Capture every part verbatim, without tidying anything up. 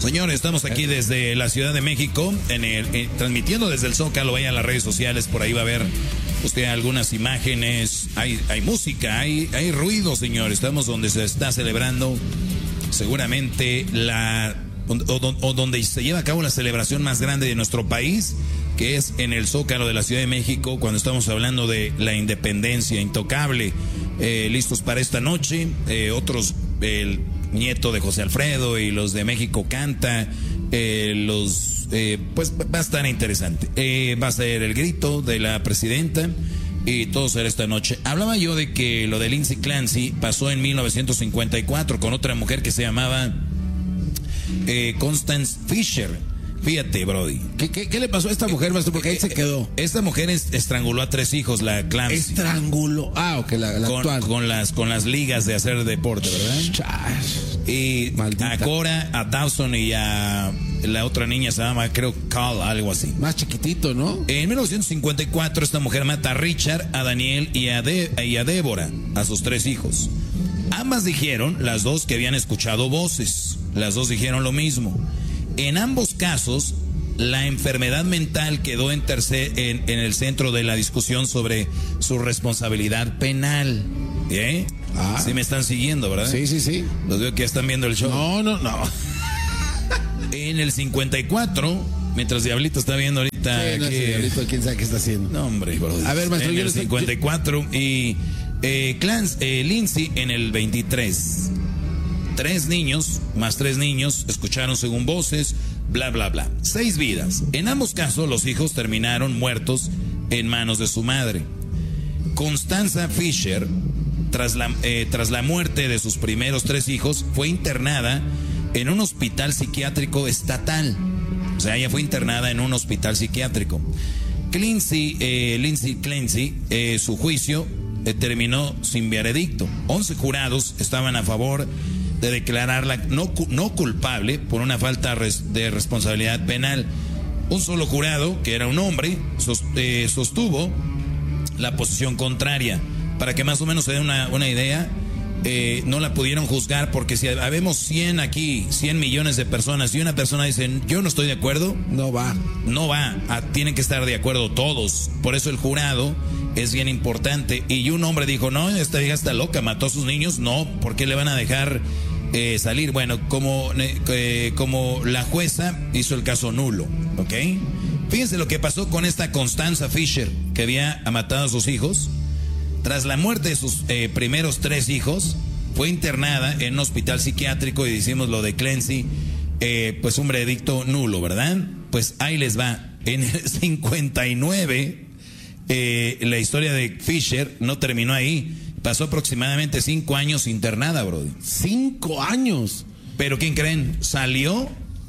Señores, estamos aquí desde la Ciudad de México, en el, eh, transmitiendo desde el Zócalo. Vaya a las redes sociales, por ahí va a ver usted algunas imágenes. Hay, hay música, hay, hay ruido, señores. Estamos donde se está celebrando seguramente la... O, o, o donde se lleva a cabo la celebración más grande de nuestro país, que es en el Zócalo de la Ciudad de México, cuando estamos hablando de la independencia intocable. Eh, listos para esta noche, eh, otros, el nieto de José Alfredo y los de México Canta, eh, los, eh, pues va a estar interesante. Eh, va a ser el grito de la presidenta y todo será esta noche. Hablaba yo de que lo de Lindsay Clancy pasó en mil novecientos cincuenta y cuatro con otra mujer que se llamaba eh, Constance Fisher. Fíjate, Brody. ¿Qué, qué, qué le pasó a esta mujer, maestro? Porque ahí se quedó. Esta mujer es, estranguló a tres hijos, la Clancy. Estranguló. Ah, ok, la, la con, actual. Con las, con las ligas de hacer deporte, ¿verdad? Chas. Y maldita. A Cora, a Dawson y a la otra niña se llama, creo, Carl, algo así. Más chiquitito, ¿no? En mil novecientos cincuenta y cuatro esta mujer mata a Richard, a Daniel y a, De, y a Débora, a sus tres hijos. Ambas dijeron, las dos, que habían escuchado voces. Las dos dijeron lo mismo. En ambos casos, la enfermedad mental quedó en, tercer, en, en el centro de la discusión sobre su responsabilidad penal. ¿Eh? Ah. Sí me están siguiendo, ¿verdad? Sí, sí, sí. Los veo que ya están viendo el show. No, no, no. En el cincuenta y cuatro, mientras Diablito está viendo ahorita... Sí, no, que... Diablito, quién sabe qué está haciendo. No, hombre, bro. A ver, maestro, en yo el cincuenta y cuatro yo... y eh, Clans, eh, Lindsay en el veintitrés. Tres niños, más tres niños, escucharon según voces, bla, bla, bla. Seis vidas. En ambos casos, los hijos terminaron muertos en manos de su madre. Constanza Fisher, tras la, eh, tras la muerte de sus primeros tres hijos, fue internada en un hospital psiquiátrico estatal. O sea, ella fue internada en un hospital psiquiátrico. Clancy, eh, Lindsay Clancy, eh, su juicio eh, terminó sin veredicto. Once jurados estaban a favor de declararla no, no culpable por una falta res, de responsabilidad penal. Un solo jurado, que era un hombre, sost, eh, sostuvo la posición contraria. Para que más o menos se dé una, una idea, eh, no la pudieron juzgar porque si habemos cien aquí, cien millones de personas y una persona dice yo no estoy de acuerdo, no va. No va, a, tienen que estar de acuerdo todos. Por eso el jurado es bien importante. Y un hombre dijo, no, esta vieja está loca, mató a sus niños. No, ¿por qué le van a dejar eh, salir? Bueno, como, eh, como la jueza hizo el caso nulo, ¿ok? Fíjense lo que pasó con esta Constanza Fisher, que había matado a sus hijos. Tras la muerte de sus eh, primeros tres hijos, fue internada en un hospital psiquiátrico y decimos lo de Clancy, eh, pues un veredicto nulo, ¿verdad? Pues ahí les va. En el cincuenta y nueve, eh, la historia de Fisher no terminó ahí. Pasó aproximadamente cinco años internada, Brody. ¿Cinco años? Pero ¿quién creen? Salió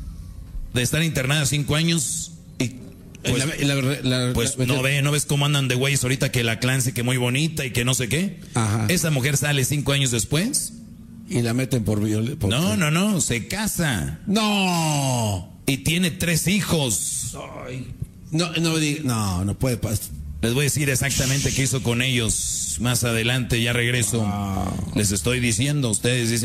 de estar internada cinco años y... Pues, la, la, la, pues la, no, ve, no ves cómo andan de güeyes ahorita que la Clancy que muy bonita y que no sé qué. Ajá. Esa mujer sale cinco años después. Y la meten por violencia. No, no, no, se casa. No. Y tiene tres hijos. Ay. No, no, no, no puede pasar. Les voy a decir exactamente qué hizo con ellos más adelante, ya regreso. Ah. Les estoy diciendo, ustedes dicen.